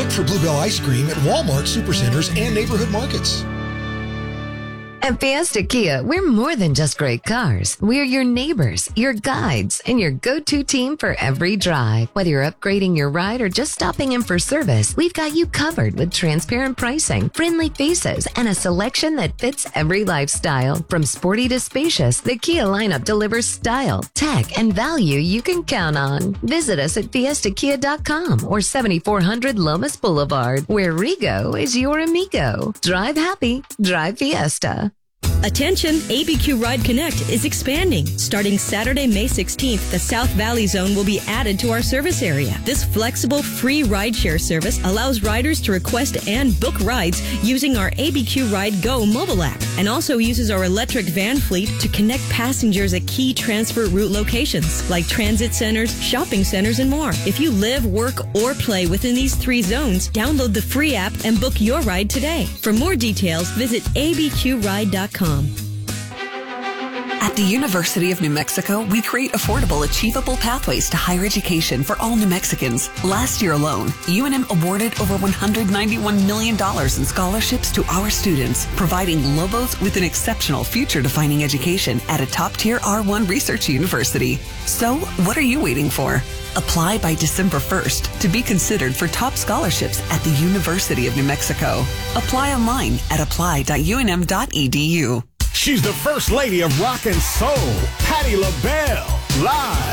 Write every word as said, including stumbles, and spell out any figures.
Look for Bluebell Ice Cream at Walmart, Supercenters, and neighborhood markets. At Fiesta Kia, we're more than just great cars. We're your neighbors, your guides, and your go-to team for every drive. Whether you're upgrading your ride or just stopping in for service, we've got you covered with transparent pricing, friendly faces, and a selection that fits every lifestyle. From sporty to spacious, the Kia lineup delivers style, tech, and value you can count on. Visit us at fiesta kia dot com or seventy-four hundred Lomas Boulevard, where Rego is your amigo. Drive happy, drive Fiesta. Attention, A B Q Ride Connect is expanding. Starting Saturday, May sixteenth, the South Valley Zone will be added to our service area. This flexible, free rideshare service allows riders to request and book rides using our A B Q Ride Go mobile app, and also uses our electric van fleet to connect passengers at key transfer route locations like transit centers, shopping centers, and more. If you live, work, or play within these three zones, download the free app and book your ride today. For more details, visit A B Q ride dot com. At the University of New Mexico, we create affordable, achievable pathways to higher education for all New Mexicans. Last year alone, U N M awarded over one hundred ninety-one million dollars in scholarships to our students, providing Lobos with an exceptional future-defining education at a top-tier R one research university. So, what are you waiting for? Apply by December first to be considered for top scholarships at the University of New Mexico. Apply online at apply dot u n m dot e d u. She's the first lady of rock and soul, Patti LaBelle, live